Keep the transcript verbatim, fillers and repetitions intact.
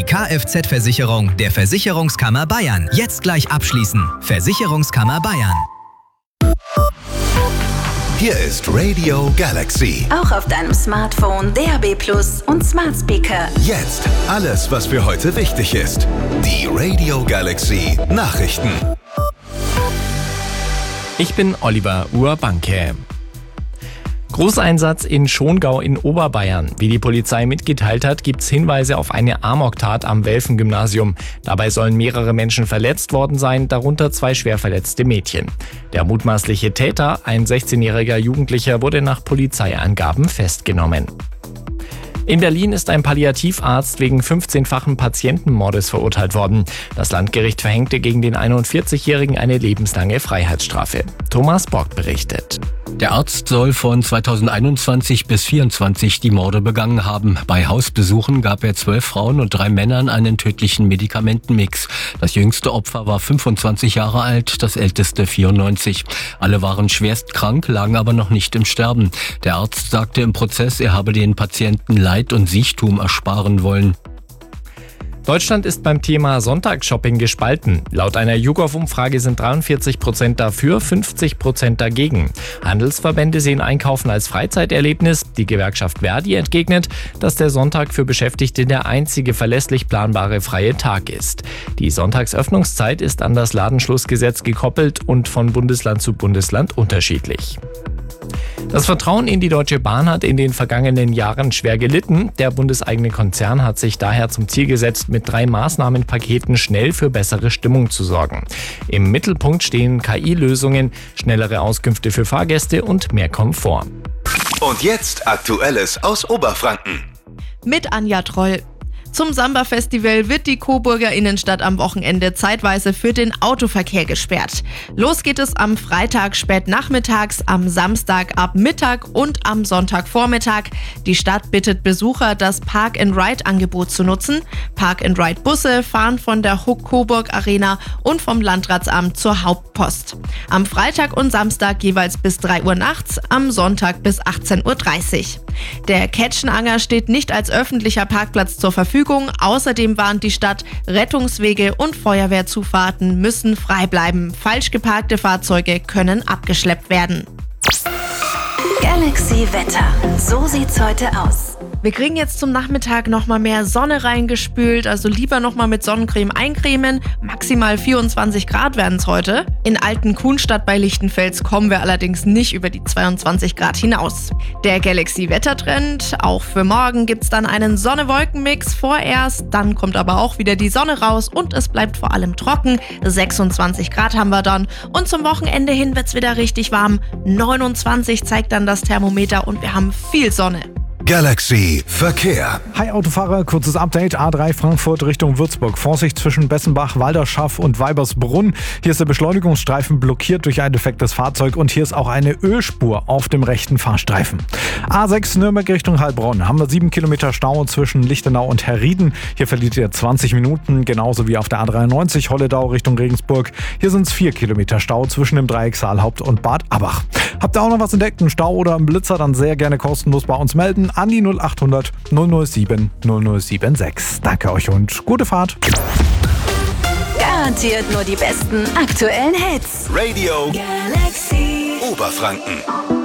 Kfz-Versicherung der Versicherungskammer Bayern. Jetzt gleich abschließen. Versicherungskammer Bayern. Hier ist Radio Galaxy. Auch auf deinem Smartphone, D A B Plus und Smart Speaker. Jetzt alles, was für heute wichtig ist. Die Radio Galaxy Nachrichten. Ich bin Oliver Urbanke. Großeinsatz in Schongau in Oberbayern. Wie die Polizei mitgeteilt hat, gibt es Hinweise auf eine Amoktat am Welfen-Gymnasium. Dabei sollen mehrere Menschen verletzt worden sein, darunter zwei schwer verletzte Mädchen. Der mutmaßliche Täter, ein sechzehnjähriger Jugendlicher, wurde nach Polizeiangaben festgenommen. In Berlin ist ein Palliativarzt wegen fünfzehnfachen Patientenmordes verurteilt worden. Das Landgericht verhängte gegen den einundvierzigjährigen eine lebenslange Freiheitsstrafe. Thomas Bock berichtet. Der Arzt soll von zweitausendeinundzwanzig bis vierundzwanzig die Morde begangen haben. Bei Hausbesuchen gab er zwölf Frauen und drei Männern einen tödlichen Medikamentenmix. Das jüngste Opfer war fünfundzwanzig Jahre alt, das älteste vierundneunzig. Alle waren schwerst krank, lagen aber noch nicht im Sterben. Der Arzt sagte im Prozess, er habe den Patienten Leid und Siechtum ersparen wollen. Deutschland ist beim Thema Sonntagsshopping gespalten. Laut einer YouGov-Umfrage sind dreiundvierzig Prozent dafür, fünfzig Prozent dagegen. Handelsverbände sehen Einkaufen als Freizeiterlebnis. Die Gewerkschaft Verdi entgegnet, dass der Sonntag für Beschäftigte der einzige verlässlich planbare freie Tag ist. Die Sonntagsöffnungszeit ist an das Ladenschlussgesetz gekoppelt und von Bundesland zu Bundesland unterschiedlich. Das Vertrauen in die Deutsche Bahn hat in den vergangenen Jahren schwer gelitten. Der bundeseigene Konzern hat sich daher zum Ziel gesetzt, mit drei Maßnahmenpaketen schnell für bessere Stimmung zu sorgen. Im Mittelpunkt stehen K I-Lösungen, schnellere Auskünfte für Fahrgäste und mehr Komfort. Und jetzt Aktuelles aus Oberfranken. Mit Anja Troll. Zum Samba-Festival wird die Coburger Innenstadt am Wochenende zeitweise für den Autoverkehr gesperrt. Los geht es am Freitag spät nachmittags, am Samstag ab Mittag und am Sonntagvormittag. Die Stadt bittet Besucher, das Park-and-Ride-Angebot zu nutzen. Park-and-Ride-Busse fahren von der Huck Coburg Arena und vom Landratsamt zur Hauptpost. Am Freitag und Samstag jeweils bis drei Uhr nachts, am Sonntag bis achtzehn Uhr dreißig. Der Ketschenanger steht nicht als öffentlicher Parkplatz zur Verfügung. Außerdem warnt die Stadt, Rettungswege und Feuerwehrzufahrten müssen frei bleiben. Falsch geparkte Fahrzeuge können abgeschleppt werden. Galaxy Wetter. So sieht's heute aus. Wir kriegen jetzt zum Nachmittag nochmal mehr Sonne reingespült, also lieber nochmal mit Sonnencreme eincremen. Maximal vierundzwanzig Grad werden es heute. In Altenkuhnstadt bei Lichtenfels kommen wir allerdings nicht über die zweiundzwanzig Grad hinaus. Der Galaxy-Wettertrend, auch für morgen gibt's dann einen Sonne-Wolken-Mix vorerst, dann kommt aber auch wieder die Sonne raus und es bleibt vor allem trocken. sechsundzwanzig Grad haben wir dann und zum Wochenende hin wird's wieder richtig warm. neunundzwanzig zeigt dann das Thermometer und wir haben viel Sonne. Galaxy Verkehr. Hi Autofahrer, kurzes Update. A drei Frankfurt Richtung Würzburg. Vorsicht zwischen Bessenbach, Walderschaff und Weibersbrunn. Hier ist der Beschleunigungsstreifen blockiert durch ein defektes Fahrzeug und hier ist auch eine Ölspur auf dem rechten Fahrstreifen. A sechs Nürnberg Richtung Heilbronn. Haben wir sieben Kilometer Stau zwischen Lichtenau und Herrieden. Hier verliert ihr zwanzig Minuten, genauso wie auf der A dreiundneunzig Holledau Richtung Regensburg. Hier sind es vier Kilometer Stau zwischen dem Dreieck Saalhaupt und Bad Abach. Habt ihr auch noch was entdeckt, einen Stau oder einen Blitzer, dann sehr gerne kostenlos bei uns melden. An die null acht hundert null null sieben null null sieben sechs. Danke euch und gute Fahrt. Garantiert nur die besten aktuellen Hits. Radio Galaxy Oberfranken.